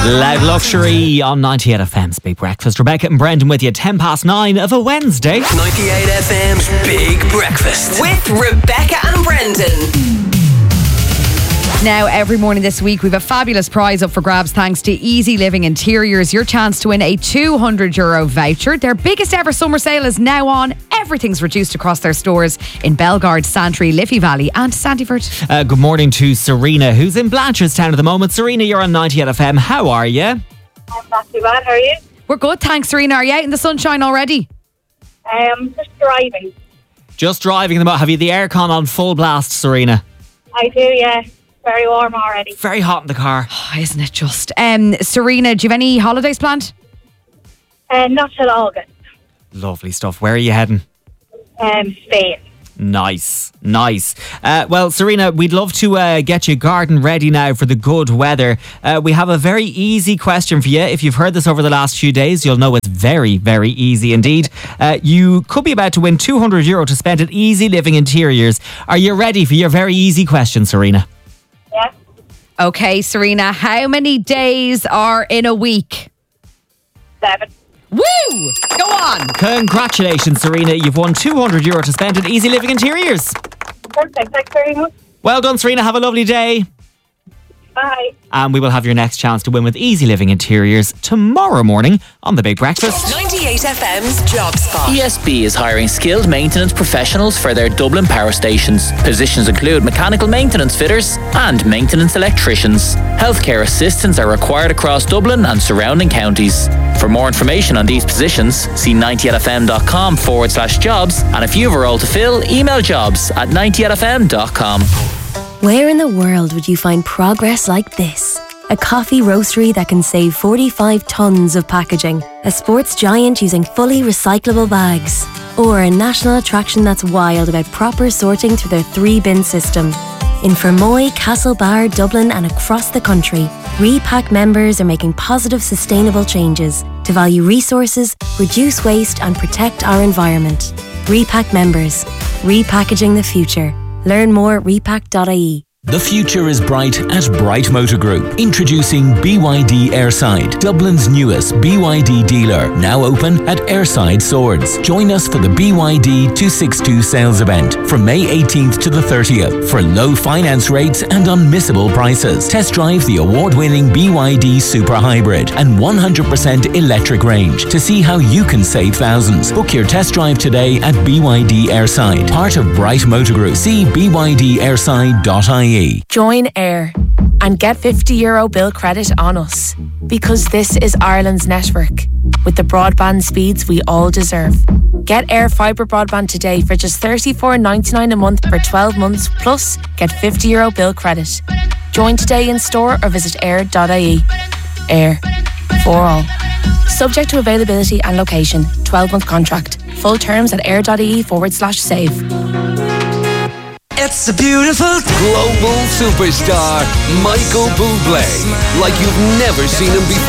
Loud Luxury on 98 FM's Big Breakfast. Rebecca and Brendan with you 9:10 of a Wednesday. 98 FM's Big Breakfast with Rebecca and Brendan. Now, every morning this week, we've a fabulous prize up for grabs thanks to Easy Living Interiors. Your chance to win a €200 voucher. Their biggest ever summer sale is now on. Everything's reduced across their stores in Bellegarde, Santry, Liffey Valley and Sandyford. Good morning to Serena, who's in Blanchardstown at the moment. Serena, you're on 98 FM. How are you? I'm not too bad. How are you? We're good, thanks, Serena. Are you out in the sunshine already? Just driving. Just driving them out. Have you the aircon on full blast, Serena? I do, yeah. Very warm already. Very hot in the car. Oh, isn't it just? Serena, do you have any holidays planned? Not till August. Lovely stuff. Where are you heading? Spain. Nice. Well, Serena, we'd love to get you garden ready now for the good weather. We have a very easy question for you. If you've heard this over the last few days, you'll know it's very, very easy indeed. You could be about to win €200 to spend at Easy Living Interiors. Are you ready for your very easy question, Serena? Yeah. Okay, Serena, how many days are in a week? 7. Woo! Go on! Congratulations, Serena. You've won €200 to spend at Easy Living Interiors. Perfect. Thanks very much. Well done, Serena. Have a lovely day. Bye. And we will have your next chance to win with Easy Living Interiors tomorrow morning on The Big Breakfast. 98 FM's Job Spot. ESB is hiring skilled maintenance professionals for their Dublin power stations. Positions include mechanical maintenance fitters and maintenance electricians. Healthcare assistants are required across Dublin and surrounding counties. For more information on these positions, see 98fm.com/jobs. And if you have a role to fill, email jobs@98fm.com. Where in the world would you find progress like this? A coffee roastery that can save 45 tonnes of packaging, a sports giant using fully recyclable bags, or a national attraction that's wild about proper sorting through their 3-bin system. In Fermoy, Castlebar, Dublin and across the country, Repack members are making positive sustainable changes to value resources, reduce waste and protect our environment. Repack members, repackaging the future. Learn more at repack.ie. The future is bright at Bright Motor Group. Introducing BYD Airside, Dublin's newest BYD dealer, now open at Airside Swords. Join us for the BYD 262 sales event from May 18th to the 30th for low finance rates and unmissable prices. Test drive the award-winning BYD Super Hybrid and 100% electric range to see how you can save thousands. Book your test drive today at BYD Airside, part of Bright Motor Group. See bydairside.ie. Join Air and get €50 bill credit on us, because this is Ireland's network with the broadband speeds we all deserve. Get Air Fibre broadband today for just $34.99 a month for 12 months, plus get €50 bill credit. Join today in store or visit air.ie. Air, for all. Subject to availability and location. 12-month contract. Full terms at air.ie/save. It's a beautiful global superstar, Michael Bublé. Like you've never seen him before.